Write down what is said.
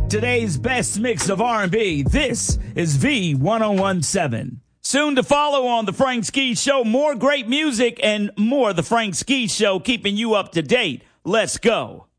Today's best mix of R&B. This is V1017. Soon to follow on The Frank Ski Show, more great music and more The Frank Ski Show, keeping you up to date. Let's go.